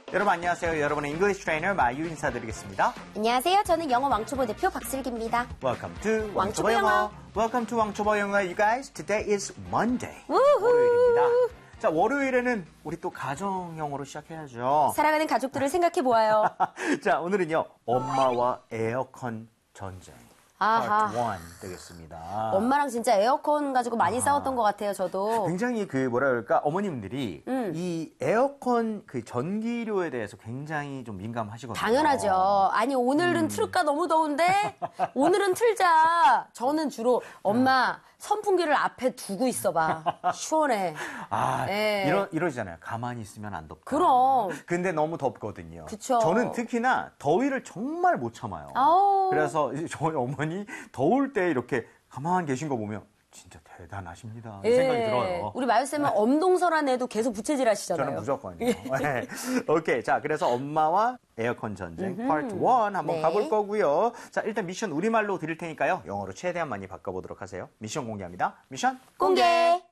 여러분 안녕하세요. 여러분의 잉글리시 트레이너 마유 인사드리겠습니다. 안녕하세요. 저는 영어 왕초보 대표 박슬기입니다. Welcome to 왕초보 영어. Welcome to 왕초보 영어. You guys, today is Monday. 우후. 월요일입니다. 자, 월요일에는 우리 또 가정 영어로 시작해야죠. 사랑하는 가족들을 생각해 보아요. 자, 오늘은요. 엄마와 에어컨 전쟁. 아하. Part 1 되겠습니다. 엄마랑 진짜 에어컨 가지고 많이 싸웠던 것 같아요, 저도. 굉장히 뭐라 그럴까, 어머님들이 이 에어컨 전기료에 대해서 굉장히 좀 민감하시거든요. 당연하죠. 아니, 오늘은 틀까 너무 더운데? 오늘은 틀자. 저는 주로 엄마 선풍기를 앞에 두고 있어봐. 시원해. 이러시잖아요. 가만히 있으면 안 덥다. 그럼. 근데 너무 덥거든요. 그쵸. 저는 특히나 더위를 정말 못 참아요. 아우. 그래서 저희 어머니 더울 때 이렇게 가만히 계신 거 보면 진짜 대단하십니다. 이 생각이 들어요. 우리 마유쌤은 엄동설한 애도 계속 부채질 하시잖아요. 저는 무조건이요. 네. 오케이. 자, 그래서 엄마와 에어컨 전쟁 파트 1 한번 네. 가볼 거고요. 자, 일단 미션 우리말로 드릴 테니까요. 영어로 최대한 많이 바꿔보도록 하세요. 미션 공개합니다. 미션 공개!